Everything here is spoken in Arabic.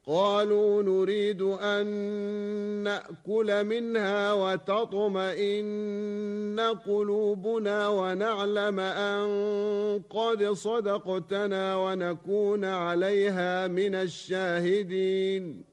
قالوا نريد أن نأكل منها وتطمئن قلوبنا ونعلم أن قد صدقتنا ونكون عليها من الشاهدين